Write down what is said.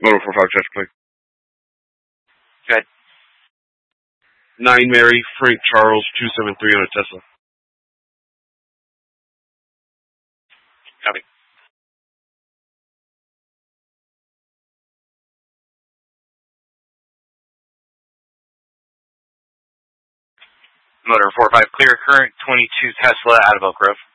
Motor 45 Chesapeake. Good. 9 Mary, Frank Charles, 273 on a Tesla. Copy. Motor 45 clear, current 22 Tesla out of Oak Grove.